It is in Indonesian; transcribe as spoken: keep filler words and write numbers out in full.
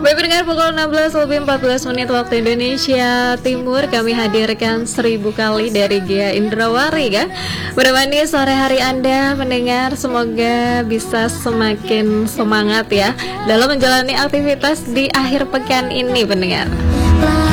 Baik pendengar, pukul enam belas lebih empat belas menit waktu Indonesia Timur, kami hadirkan seribu kali dari Gia Indrawari kan, menemani sore hari Anda mendengar. Semoga bisa semakin semangat ya dalam menjalani aktivitas di akhir pekan ini pendengar.